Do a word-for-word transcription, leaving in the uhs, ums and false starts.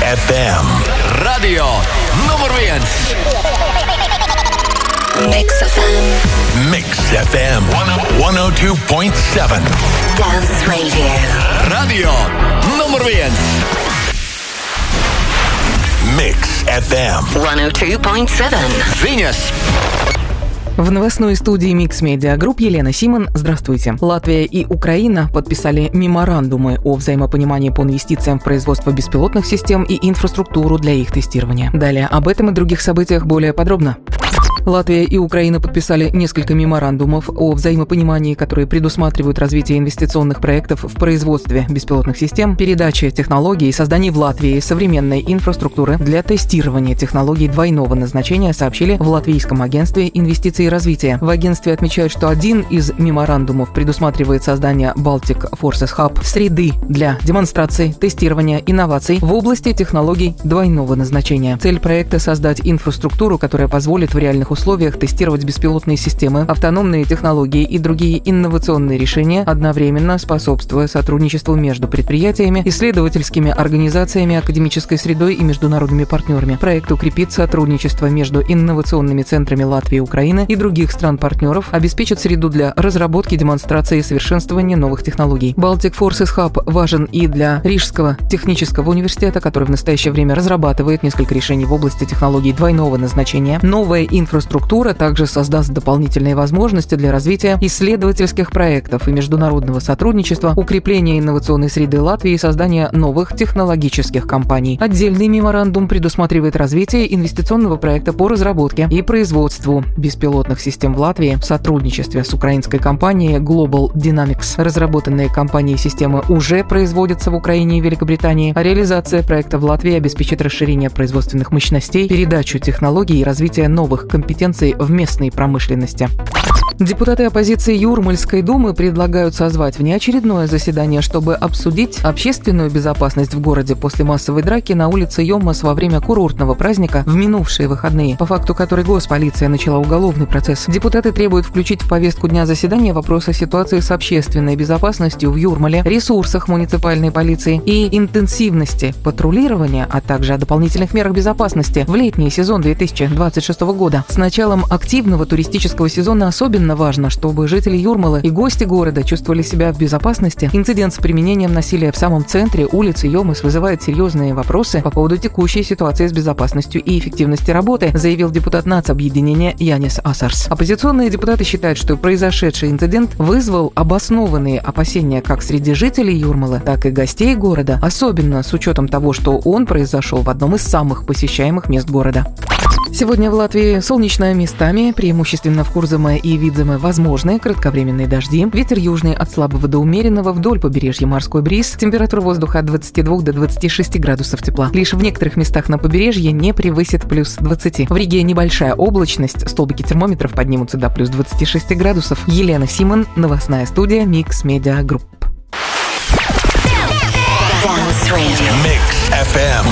эф эм. Radio nummer viens. Mix эф эм. Mix эф эм сто два точка семь. Dance Radio. Radio nummer viens. Mix эф эм сто два точка семь. Ziņas. В новостной студии Mix Media Group Елена Симон. Здравствуйте. Латвия и Украина подписали меморандумы о взаимопонимании по инвестициям в производство беспилотных систем и инфраструктуру для их тестирования. Далее об этом и других событиях более подробно. Латвия и Украина подписали несколько меморандумов о взаимопонимании, которые предусматривают развитие инвестиционных проектов в производстве беспилотных систем, передаче технологий и создании в Латвии современной инфраструктуры для тестирования технологий двойного назначения, сообщили в Латвийском агентстве инвестиций и развития. В агентстве отмечают, что один из меморандумов предусматривает создание Baltic Forces Hub – среды для демонстрации, тестирования, инноваций в области технологий двойного назначения. Цель проекта – создать инфраструктуру, которая позволит в реальных условиях тестировать беспилотные системы, автономные технологии и другие инновационные решения, одновременно способствуя сотрудничеству между предприятиями, исследовательскими организациями, академической средой и международными партнерами. Проект укрепит сотрудничество между инновационными центрами Латвии и Украины и других стран-партнеров, обеспечит среду для разработки, демонстрации и совершенствования новых технологий. Baltic Forces Hub важен и для Рижского технического университета, который в настоящее время разрабатывает несколько решений в области технологий двойного назначения. Новая инфраструктура Структура также создаст дополнительные возможности для развития исследовательских проектов и международного сотрудничества, укрепления инновационной среды Латвии и создания новых технологических компаний. Отдельный меморандум предусматривает развитие инвестиционного проекта по разработке и производству беспилотных систем в Латвии в сотрудничестве с украинской компанией Global Dynamics. Разработанные компанией системы уже производятся в Украине и Великобритании, а реализация проекта в Латвии обеспечит расширение производственных мощностей, передачу технологий и развитие новых компетенций в местной промышленности. Депутаты оппозиции Юрмальской думы предлагают созвать внеочередное заседание, чтобы обсудить общественную безопасность в городе после массовой драки на улице Йомас во время курортного праздника в минувшие выходные, по факту которой госполиция начала уголовный процесс. Депутаты требуют включить в повестку дня заседания вопросы ситуации с общественной безопасностью в Юрмале, ресурсах муниципальной полиции и интенсивности патрулирования, а также о дополнительных мерах безопасности в летний сезон две тысячи двадцать шестого года. С началом активного туристического сезона особенно важно, чтобы жители Юрмалы и гости города чувствовали себя в безопасности. Инцидент с применением насилия в самом центре улицы Йомас вызывает серьезные вопросы по поводу текущей ситуации с безопасностью и эффективности работы, заявил депутат нацобъединения Янис Асарс. Оппозиционные депутаты считают, что произошедший инцидент вызвал обоснованные опасения как среди жителей Юрмалы, так и гостей города, особенно с учетом того, что он произошел в одном из самых посещаемых мест города. Сегодня в Латвии солнечно местами, преимущественно в Курзаме и Видземе возможны кратковременные дожди. Ветер южный от слабого до умеренного, вдоль побережья морской бриз. Температура воздуха от двадцати двух до двадцати шести градусов тепла. Лишь в некоторых местах на побережье не превысит плюс двадцати. В Риге небольшая облачность, столбики термометров поднимутся до плюс двадцати шести градусов. Елена Симон, новостная студия Mix Media Group. Mix эф эм